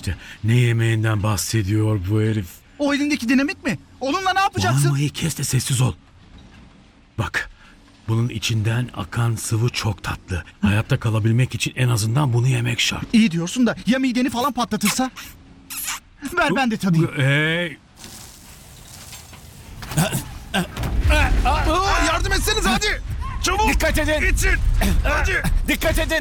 işte. Ne yemeğinden bahsediyor bu herif? O elindeki dinamit mi? Onunla ne yapacaksın? Bağırmayı kes de sessiz ol. Bak, bunun içinden akan sıvı çok tatlı. Hayatta kalabilmek için en azından bunu yemek şart. İyi diyorsun da ya mideni falan patlatırsa? Ver ben de tadayım. Hey! Yardım etseniz hadi. Çabuk! Dikkat edin! İçin. Hadi. Dikkat edin!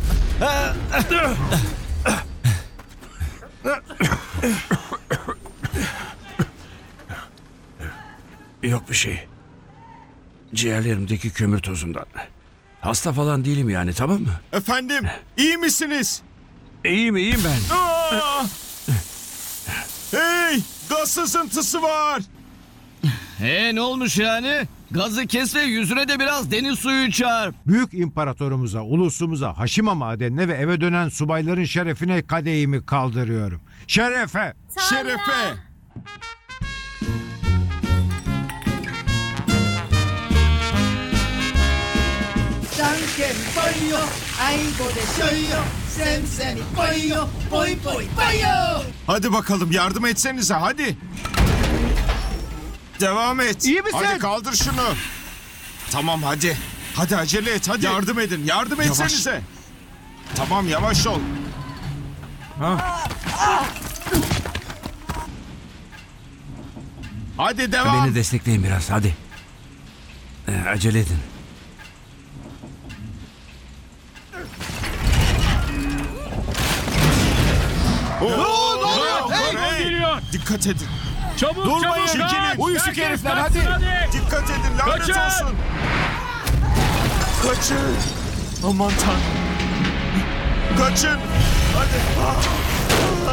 Yok bir şey. Ciğerlerimdeki kömür tozundan. Hasta falan değilim yani, tamam mı? Efendim, iyi misiniz? İyiyim ben. Aa! Hey, gaz sızıntısı var. Ne olmuş yani? Gazı kes ve yüzüne de biraz deniz suyu çarp. Büyük imparatorumuza, ulusumuza, Haşima madenine ve eve dönen subayların şerefine kadehimi kaldırıyorum. Şerefe! Şerefe. Danken pollo, aibo de shoyo, senseni pollo, poi poi pollo. Hadi bakalım, yardım etsenize, hadi. Devam et. İyi misin? Hadi kaldır şunu. Tamam, hadi. Hadi acele et, hadi. Yardım edin, yardım etsenize. Tamam, yavaş ol. Hadi devam. Beni destekleyin biraz, hadi. Acele edin. Hey! Dikkat edin. Çabuk Durmayın. çabuk! Çekilin. Uyuşuk herifler, hadi! Dikkat edin, lanet Kaçın! olsun. Kaçın. Aman tanrım. Kaçın. Hadi.